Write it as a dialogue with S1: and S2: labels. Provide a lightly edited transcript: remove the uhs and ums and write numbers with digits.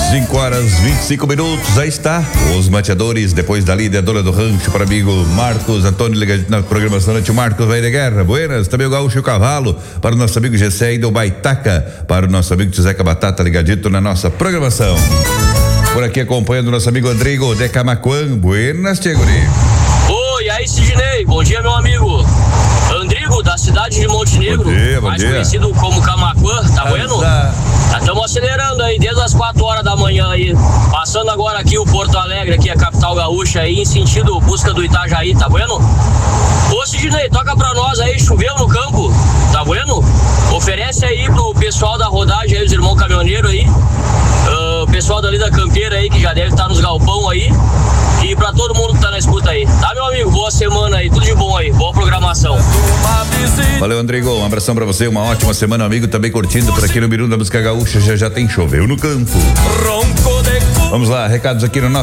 S1: 5h25. Aí está, os mateadores, depois da líder, dona do rancho, para amigo Marcos Antônio, na programação da Tio Marcos Vai de Guerra. Buenas, também o Gaúcho e o Cavalo, para o nosso amigo Gessé do Baitaca, para o nosso amigo Zeca Batata, ligadito na nossa programação. Por aqui acompanhando o nosso amigo Rodrigo de Camaquã. Buenas, Tiaguri.
S2: Oi, aí Sidney, bom dia, meu amigo Andrigo, da cidade de Montenegro, mais conhecido como Camaquã, tá vendo? Estamos acelerando aí desde as 4 horas da manhã aí, passando agora aqui o Porto Alegre, aqui a capital gaúcha aí, em sentido busca do Itajaí, tá vendo? Ô Sidney, toca pra nós aí, choveu no campo, tá vendo? Oferece aí pro pessoal da rodagem aí, os irmãos caminhoneiros aí, o pessoal dali da campeira aí, que já deve estar nos galpão aí, e pra todo mundo que tá na escuta aí, tá, meu amigo? Boa semana aí, tudo de bom aí, boa programação.
S1: Valeu, Andrigo, um abração pra você, uma ótima semana, amigo, também curtindo por aqui no Mirum da Música Gaúcha, já tem choveu no campo. Vamos lá, recados aqui no nosso